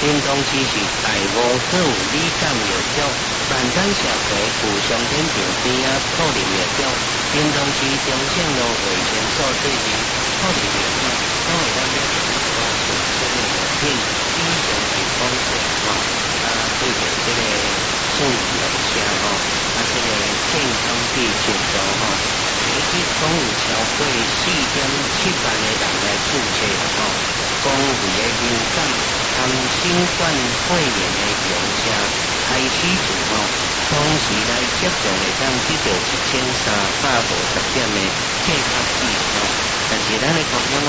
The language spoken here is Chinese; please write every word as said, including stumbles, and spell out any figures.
林同时是大屋好李港药酒，万丹社会富商天平边啊土林药酒，林同时中线路卫生所对面土林药酒，都会当了解到纯正的药品，以上是讲说吼，啊，对着这个注意用车吼，啊，这个健康的程度吼，每日总有超过四点七万个人来注册吼，讲为个敏感含新冠肺炎的用车开始做吼，同时来接种会当得到一千三百五十点的配合剂吼，但是咱的国中啊